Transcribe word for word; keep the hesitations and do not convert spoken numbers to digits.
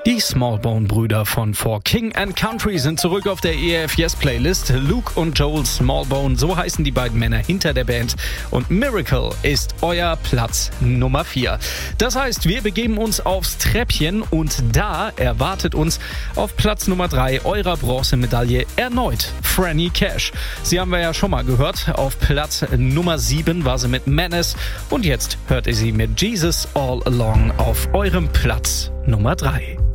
Die Smallbone-Brüder von For King and Country sind zurück auf der E F Yes-Playlist. Luke und Joel Smallbone, so heißen die beiden Männer hinter der Band. Und Miracle ist euer Platz Nummer vier. Das heißt, wir begeben uns aufs Treppchen und da erwartet uns auf Platz Nummer drei eurer Bronzemedaille erneut Franny Cash. Sie haben wir ja schon mal gehört. Auf Platz Nummer sieben war sie mit Menace und jetzt hört ihr sie mit Jesus All Along auf eurem Platz Nummer drei.